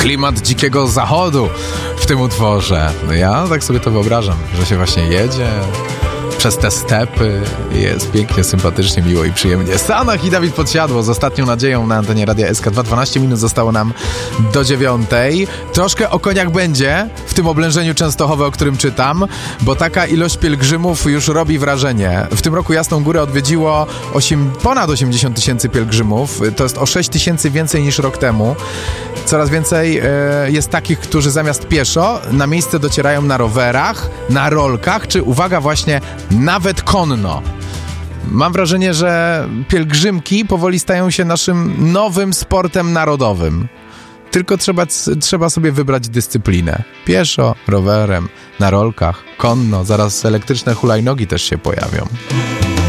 klimat dzikiego zachodu w tym utworze. No ja tak sobie to wyobrażam, że się właśnie jedzie przez te stepy. Jest pięknie, sympatycznie, miło i przyjemnie. Sanach i Dawid Podsiadło z Ostatnią nadzieją na antenie Radia SK2. 12 minut zostało nam do 9:00. Troszkę o koniach będzie w tym oblężeniu Częstochowy, o którym czytam, bo taka ilość pielgrzymów już robi wrażenie. W tym roku Jasną Górę odwiedziło ponad 80 tysięcy pielgrzymów. To jest o 6 tysięcy więcej niż rok temu. Coraz więcej jest takich, którzy zamiast pieszo na miejsce docierają na rowerach, na rolkach, czy uwaga właśnie nawet konno. Mam wrażenie, że pielgrzymki powoli stają się naszym nowym sportem narodowym. Tylko trzeba sobie wybrać dyscyplinę. Pieszo, rowerem, na rolkach, konno. Zaraz elektryczne hulajnogi też się pojawią.